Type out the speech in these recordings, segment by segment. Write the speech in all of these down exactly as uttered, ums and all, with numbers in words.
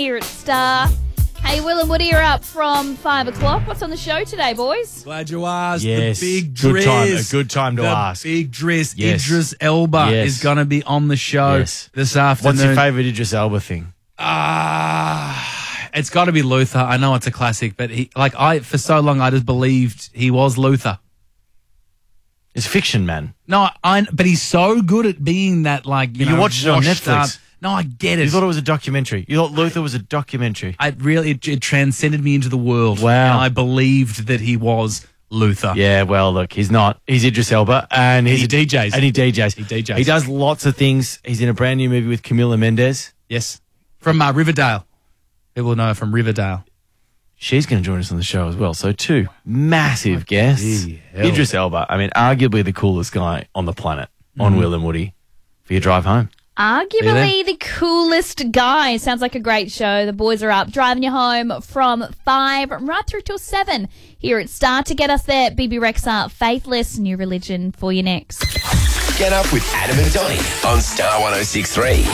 here at Star. Hey, Will and Woody are up from five o'clock. What's on the show today, boys? Glad you asked. Yes, the big good Driz. time- a good time to the ask. big Driz. Yes. Idris Elba Yes. is going to be on the show Yes. this afternoon. What's your favourite Idris Elba thing? Ah, it's got to be Luther. I know it's a classic, but he, like I, for so long, I just believed he was Luther. It's fiction, man. No, I. But he's so good at being that, like you You know, watched it on washed Netflix. up- No, I get it. You thought it was a documentary. You thought Luther was a documentary. I really it, it transcended me into the world. Wow. And I believed that he was Luther. Yeah, well, look, he's not. He's Idris Elba, and he's He D Js. And he D Js. He D Js. He does lots of things. He's in a brand new movie with Camila Mendes. Yes, from uh, Riverdale. People know her from Riverdale. She's going to join us on the show as well. So two massive guests. gee, hell. Idris Elba. I mean, arguably the coolest guy on the planet on Will and Woody for your drive home. Arguably the coolest guy. Sounds like a great show. The boys are up, driving you home from five right through till seven here at Star. To get us there, B B Rexha, Faithless, New Religion for you next. Get up with Adam and Donny on Star one oh six three.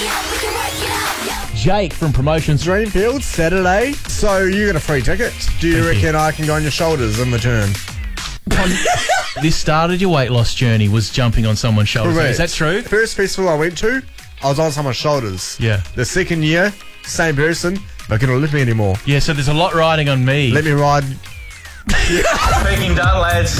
Jake from Promotions. Greenfield, Saturday. So you got a free ticket. Do you Thank reckon I can go on your shoulders in return? This started your weight loss journey was jumping on someone's shoulders. Correct. Is that true? First festival I went to, I was on someone's shoulders. Yeah. The second year, same person, but couldn't lift me anymore. Yeah, so there's a lot riding on me. Let me ride. Peking done, lads.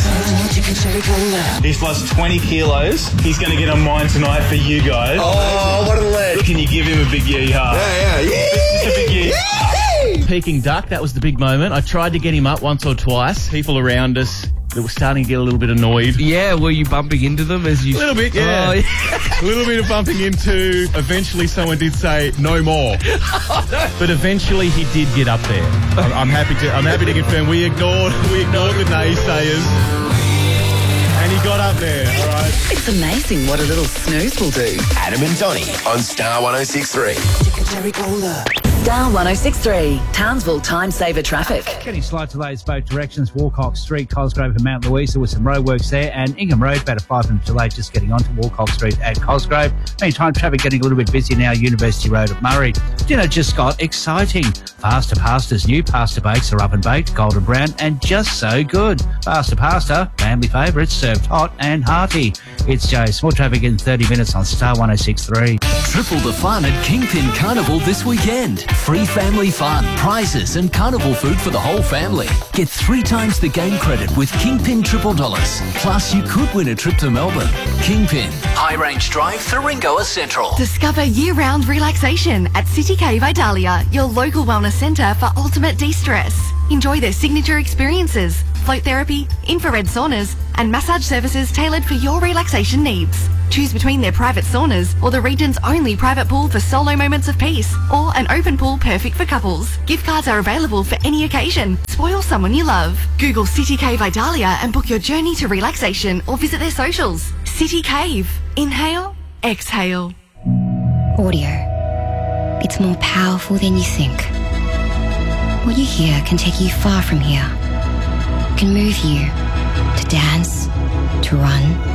He's lost twenty kilos. He's going to get on mine tonight for you guys. Oh, what a leg. Can you give him a big yee-haw? Yeah, yeah. Just a big yee. Peking duck, that was the big moment. I tried to get him up once or twice. People around us that were starting to get a little bit annoyed. Yeah, were you bumping into them as you? A little bit, yeah. Oh, yeah. A little bit of bumping into. Eventually, someone did say no more. But eventually, he did get up there. I'm, I'm happy to. I'm happy to confirm we ignored. We ignored the naysayers, and he got up there. All right. It's amazing what a little snooze will do. Adam and Donny on Star one oh six three. Star one oh six three, Townsville Time Saver Traffic. Getting slight delays both directions, Walcock Street, Cosgrove and Mount Louisa with some roadworks there, and Ingham Road, about a five minute delay just getting onto Walcock Street at Cosgrove. Meantime, traffic getting a little bit busy now, University Road at Murray. Dinner just got exciting. Faster Pasta's new pasta bakes are up and baked, golden brown and just so good. Faster Pasta, family favourites, served hot and hearty. It's Joe. Small traffic in thirty minutes on Star one oh six three. Triple the fun at Kingpin Carnival this weekend. Free family fun, prizes and carnival food for the whole family. Get three times the game credit with Kingpin triple dollars. Plus you could win a trip to Melbourne. Kingpin, High Range Drive, Thuringoa Central. Discover year-round relaxation at City Cave Idalia, your local wellness centre for ultimate de-stress. Enjoy their signature experiences, float therapy, infrared saunas and massage services tailored for your relaxation needs. Choose between their private saunas or the region's only private pool for solo moments of peace, or an open pool perfect for couples. Gift cards are available for any occasion. Spoil someone you love. Google City Cave Idalia and book your journey to relaxation or visit their socials. City Cave. Inhale, exhale. Audio. It's more powerful than you think. What you hear can take you far from here. Can move you to dance, to run,